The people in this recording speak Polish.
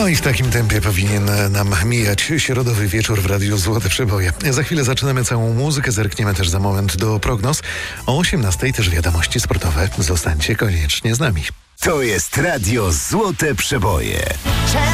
i w takim tempie powinien nam mijać środowy wieczór w Radiu Złote Przeboje. Za chwilę zaczynamy całą muzykę, zerkniemy też za moment do prognoz. O 18:00 też wiadomości sportowe. Zostańcie koniecznie z nami. To jest Radio Złote Przeboje.